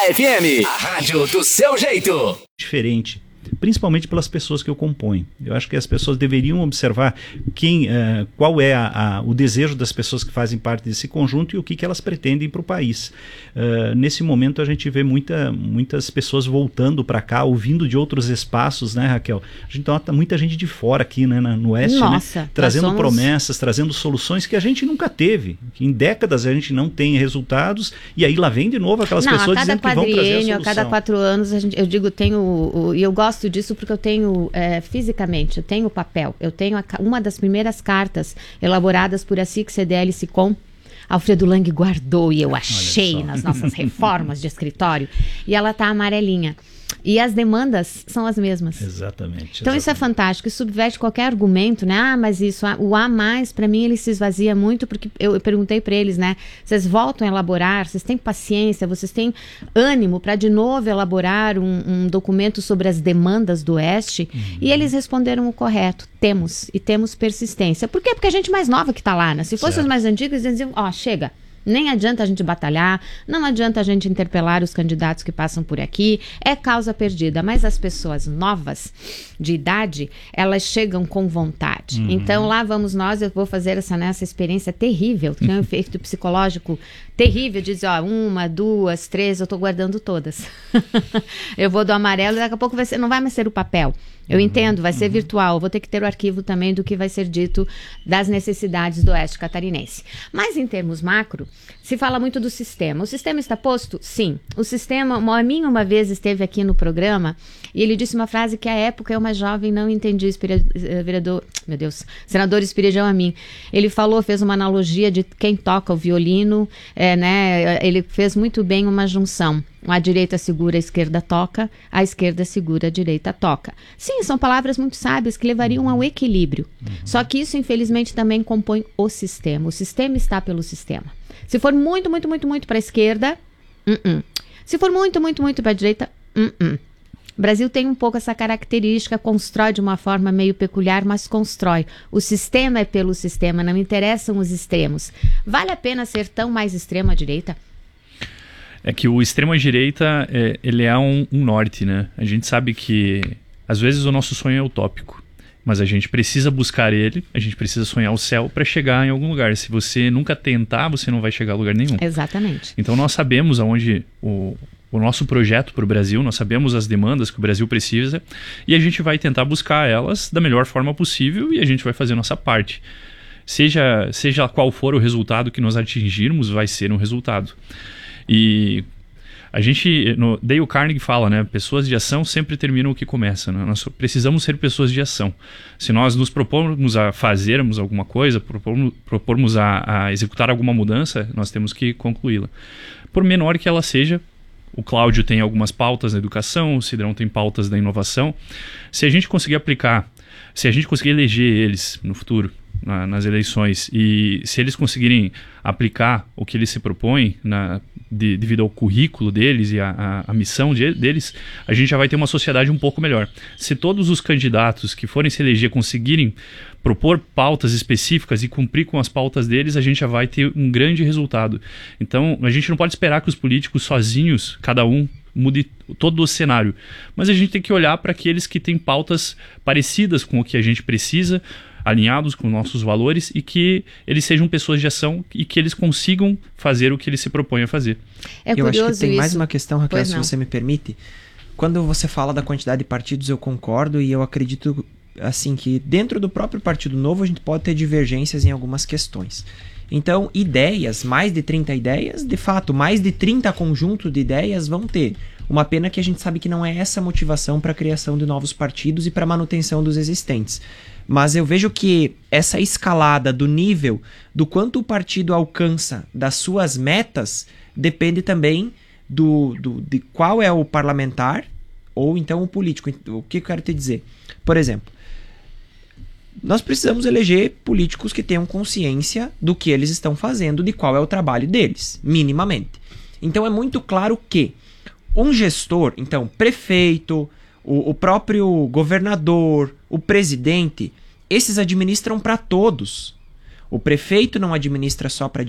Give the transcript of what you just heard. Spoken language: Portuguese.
FM, a rádio do seu jeito. Diferente, principalmente pelas pessoas que eu componho. Eu acho que as pessoas deveriam observar qual é o desejo das pessoas que fazem parte desse conjunto e o que elas pretendem para o país. Nesse momento a gente vê muitas pessoas voltando para cá, ouvindo de outros espaços, né, Raquel? A gente nota muita gente de fora aqui, né, no Oeste, Nossa, né, trazendo promessas, trazendo soluções que a gente nunca teve, que em décadas a gente não tem resultados, e aí lá vem de novo aquelas pessoas dizendo que vão trazer a solução. A cada 4 anos, eu digo, e eu gosto disso porque eu tenho, fisicamente, eu tenho o papel, eu tenho uma das primeiras cartas elaboradas por ASIC, CDL e SICOM, Alfredo Lang guardou e eu achei nas nossas reformas de escritório, e ela tá amarelinha. E as demandas são as mesmas. Exatamente. Então isso é fantástico, isso subverte qualquer argumento, né? Mas isso, o A+, para mim, ele se esvazia muito, porque eu perguntei para eles, né? Vocês voltam a elaborar, vocês têm paciência, vocês têm ânimo para de novo elaborar um documento sobre as demandas do Oeste? E eles responderam o correto, temos, e temos persistência. Por quê? Porque a gente mais nova que tá lá, né? Se fossem os mais antigos, eles diziam, chega. Nem adianta a gente batalhar, não adianta a gente interpelar os candidatos que passam por aqui, é causa perdida. Mas as pessoas novas, de idade, elas chegam com vontade. Então lá vamos nós, eu vou fazer essa experiência terrível, que é um efeito psicológico terrível, de dizer, 1, 2, 3, eu estou guardando todas. Eu vou do amarelo e daqui a pouco não vai mais ser o papel. Eu entendo, vai ser virtual, vou ter que ter o arquivo também do que vai ser dito das necessidades do Oeste Catarinense. Mas em termos macro, se fala muito do sistema. O sistema está posto? Sim. O sistema, o Moamin uma vez esteve aqui no programa e ele disse uma frase que à época eu, mais jovem, não entendi, senador Espiridião Amin. Ele fez uma analogia de quem toca o violino, né? Ele fez muito bem uma junção. A direita segura, a esquerda toca, a esquerda segura, a direita toca. Sim, são palavras muito sábias que levariam ao equilíbrio. Só que isso, infelizmente, também compõe o sistema. O sistema está pelo sistema. Se for muito, muito, muito, muito para a esquerda, Se for muito, muito, muito para a direita, O Brasil tem um pouco essa característica, constrói de uma forma meio peculiar, mas constrói. O sistema é pelo sistema, não interessam os extremos. Vale a pena ser tão mais extremo à direita? É que o extrema-direita, ele é um norte, né? A gente sabe que, às vezes, o nosso sonho é utópico, mas a gente precisa buscar ele, a gente precisa sonhar o céu para chegar em algum lugar. Se você nunca tentar, você não vai chegar a lugar nenhum. Exatamente. Então, nós sabemos aonde o nosso projeto para o Brasil, nós sabemos as demandas que o Brasil precisa e a gente vai tentar buscar elas da melhor forma possível e a gente vai fazer a nossa parte. Seja qual for o resultado que nós atingirmos, vai ser um resultado. E Dale Carnegie fala, né? Pessoas de ação sempre terminam o que começa, né? Nós precisamos ser pessoas de ação. Se nós nos propormos a fazermos alguma coisa, propormos a executar alguma mudança, nós temos que concluí-la. Por menor que ela seja, o Cláudio tem algumas pautas na educação, o Cidrão tem pautas da inovação. Se a gente conseguir aplicar, se a gente conseguir eleger eles no futuro, nas eleições, e se eles conseguirem aplicar o que eles se propõem devido ao currículo deles e a missão deles, a gente já vai ter uma sociedade um pouco melhor. Se todos os candidatos que forem se eleger conseguirem propor pautas específicas e cumprir com as pautas deles, a gente já vai ter um grande resultado. Então, a gente não pode esperar que os políticos sozinhos, cada um, mude todo o cenário. Mas a gente tem que olhar para aqueles que têm pautas parecidas com o que a gente precisa, alinhados com nossos valores e que eles sejam pessoas de ação e que eles consigam fazer o que eles se propõem a fazer. Eu acho que tem mais uma questão, Raquel, se você me permite. Quando você fala da quantidade de partidos, eu concordo e eu acredito assim que dentro do próprio Partido Novo a gente pode ter divergências em algumas questões. Então, ideias, mais de 30 ideias, de fato, mais de 30 conjuntos de ideias vão ter. Uma pena que a gente sabe que não é essa a motivação para a criação de novos partidos e para a manutenção dos existentes. Mas eu vejo que essa escalada do nível, do quanto o partido alcança das suas metas, depende também de qual é o parlamentar ou então o político. O que eu quero te dizer? Por exemplo, nós precisamos eleger políticos que tenham consciência do que eles estão fazendo, de qual é o trabalho deles, minimamente. Então é muito claro que um gestor, então prefeito, o próprio governador, o presidente, esses administram para todos. O prefeito não administra só para